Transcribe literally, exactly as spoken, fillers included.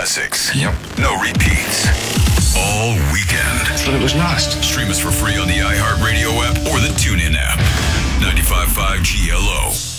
classics. Yep. No repeats. All weekend. But it was lost. Stream us for free on the iHeartRadio app or the TuneIn app. ninety-five point five G L O.